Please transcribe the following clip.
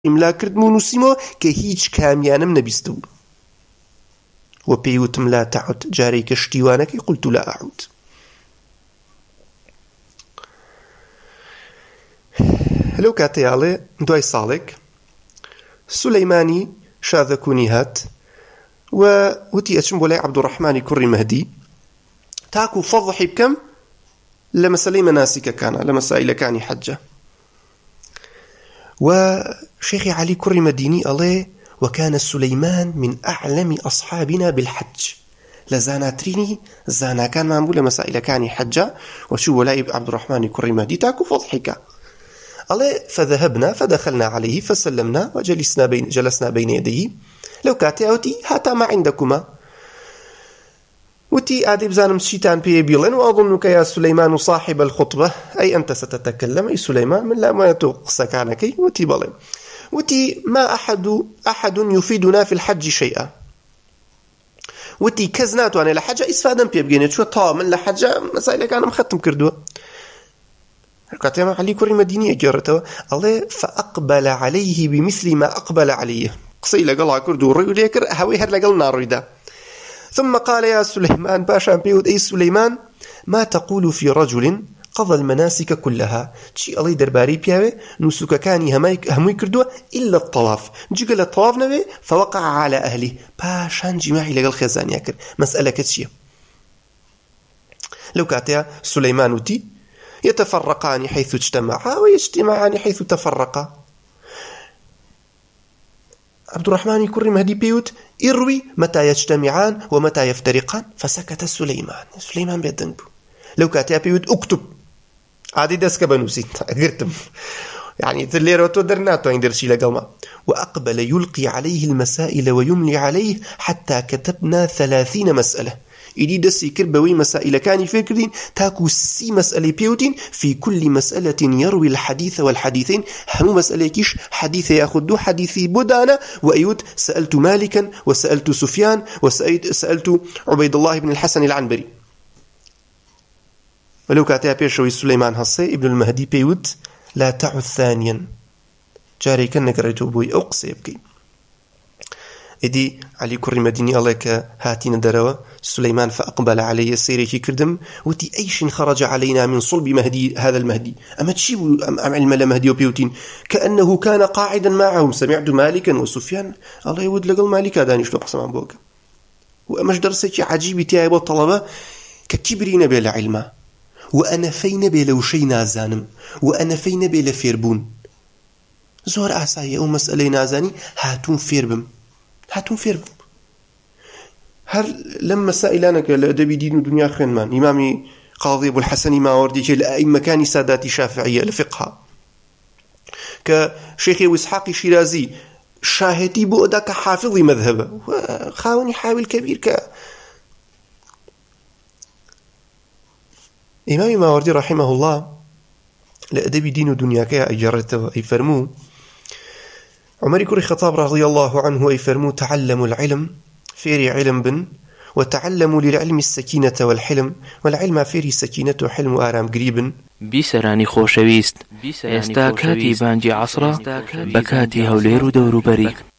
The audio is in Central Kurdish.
ئیملا کردم و نووسیمەوە کە هیچ کامیانم نەبیستبوو و پێیوتم لا تعد جارێک کە شتیوانەکەی قلت لا أعود. لەو کاتەیاڵێ دوای ساڵێک سولەیمانی شاذەکوونی هات و وتی ئەچم بۆ لای عەبدوڕەحمانی کوڕی مەهدی تاکو فەضحی بکەم لە مەسەلەی مەناسیکەکانە لە مەسائیلەکانی حەجە. وشيخ علي كري مديني الله وكان سليمان من أعلم أصحابنا بالحج لزاناتريني زانا كان معمول مسائل كان حجة وشو ولاي عبد الرحمن كري مدي تاكو فضحك الله. فذهبنا فدخلنا عليه فسلمنا جلسنا بين يديه لو كاتيوتي هاتا ما عندكما وتي آدي بزانم شيطان بي بيلن وأظنك يا سليمان صاحب الخطبة أي أنت ستتكلم أي سليمان من لا ما تقصك عنك وتي بلن وتي ما أحد يفيدنا في الحج شيئا وتي كزنات وانا لحجة إسفادا بيبقيني شو طا من لحجة مسائلك أنا مختم كردوها كاتما علي كوري مدينية جارتها الله. فأقبل عليه بمثل ما أقبل عليه قصي لقلها كردو الرجل يكر هوي هر لقلنا الردا. ثم قال يا سليمان باشا بيود أي سليمان ما تقول في رجل قضى المناسك كلها شي الله درباري بياوي نسوك كاني هموي كردوا إلا الطواف جيقل الطواف نبي فوقع على أهله باشا جماعي لقل خزان يكر مسألة كتشي. لو كاتيا سليمان وتي يتفرقان حيث اجتمعا ويجتمعان حيث تفرقا. عبد الرحمن كري مهدي بيوت يروي متى يجتمعان ومتى يفترقان فسكت سليمان بيدنب. لو كاتيا بيوت اكتب عادي دسك بنوسي قرتم يعني تليرو تدرناتو عند شي لقوما. وأقبل يلقي عليه المسائل ويملي عليه حتى كتبنا 30 مسألة إدي دسي كربوي مسائل كان فكرين تاكو 6 مسألة بيوتين في كل مسألة يروي الحديث والحديثين هم مسألة كيش حديث يأخذ حديثي بدانا وأيود سألت مالكا وسألت سفيان وسألت عبيد الله بن الحسن العنبري. ولو كاتها بيشوي سليمان هصي ابن المهدي بيود لا تعد ثانيا جاري كان قريتو بوي أقصي يبكي إدي علي كري مديني الله كهاتين دروا سليمان فأقبل علي سيريكي كردم وتي أيش خرج علينا من صلب مهدي هذا المهدي أما تشيبوا أم علم لمهدي وبيوتين كأنه كان قاعدا معهم سمعت مالكا وسفيان الله يود لقل مالكا دانيش لقسم عن بوك وأمش درسك عجيب تيابا الطلبة ككبرين بلا علما وأنا فين بلا شيء نازانم وأنا فين بلا فيربون زور أعسايا أو مسألة نازاني هاتون فيربم هل لما سائلانك لأدبي دين الدنيا خنمان إمامي قاضي أبو الحسن ماوردي لأئمة كان سادات شافعية لفقها كشيخ وإسحاق شيرازي شاهدي بؤدك حافظي مذهبه وخاوني حاول كبير إمامي ماوردي رحمه الله لأدبي دين الدنيا أجرته أي فرمو عمر كري خطاب رضي الله عنه أي فرمو تعلموا العلم فيري علم بن وتعلموا للعلم السكينة والحلم والعلم فيري سكينة وحلم وآرام قريب بیسەرانی خۆشەویست ئێستا کاتی بانگی عەسرە بە کاتی هەولێر و دەوروبەری